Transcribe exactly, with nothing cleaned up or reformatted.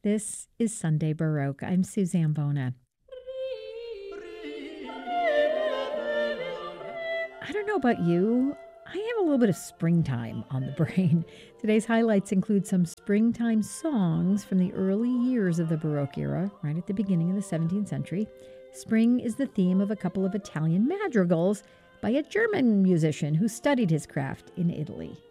This is Sunday Baroque. I'm Suzanne Bona. I don't know about you. I have a little bit of springtime on the brain. Today's highlights include some springtime songs from the early years of the Baroque era, right at the beginning of the seventeenth century. Spring is the theme of a couple of Italian madrigals by a German musician who studied his craft in Italy.